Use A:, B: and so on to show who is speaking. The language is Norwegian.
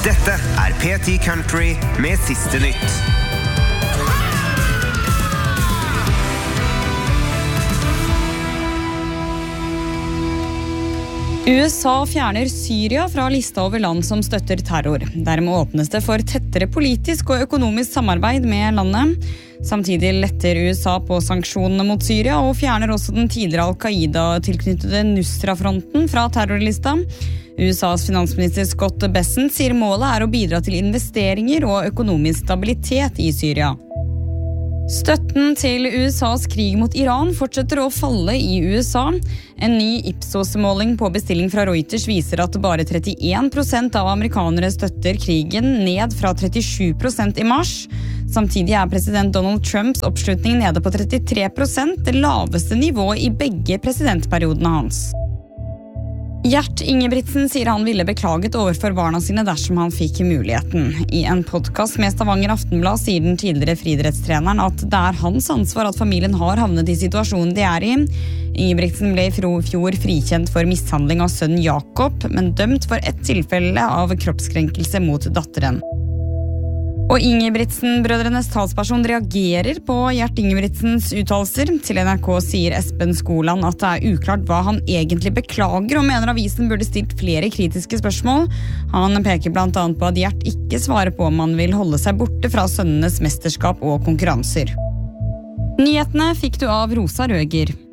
A: Dette P10 Country med siste nytt.
B: USA fjerner Syria fra lista over land som støtter terror. Dermed åpnes det for tettere politisk og økonomisk samarbeid med landet. Samtidig letter USA på sanksjonene mot Syria og fjerner også den tidligere Al-Qaida-tilknyttede Nusra-fronten fra terrorlista. USAs finansminister Scott Bessent sier målet å bidra til investeringer og økonomisk stabilitet i Syria. Støtten til USAs krig mot Iran fortsetter å falle i USA. En ny Ipsos-måling på bestilling fra Reuters viser at bare 31% av amerikanere støtter krigen, ned fra 37% i mars. Samtidig president Donald Trumps oppslutning nede på 33%, det laveste nivået i begge presidentperiodene hans. Gjert Ingebrigtsen sier han ville beklaget overfor barna sine dersom han fikk muligheten. I en podcast med Stavanger Aftenblad sier den tidligere friidrettstreneren at det hans ansvar at familien har havnet i situasjonen de i. Ingebrigtsen ble i fjor frikjent for mishandling av sønnen Jakob, men dømt for ett tilfelle av kroppskrenkelse mot datteren. Og Ingebrigtsen-brødrenes talsperson reagerer på Gjert Ingebrigtsens uttalelser. Til NRK sier Espen Skoland at det uklart hva han egentlig beklager, og mener avisen burde stilt flere kritiske spørsmål. Han peker blant annet på at Gjert ikke svarer på om han vil holde seg borte fra sønnenes mesterskap og konkurranser. Nyhetene fikk du av Rosa Røger.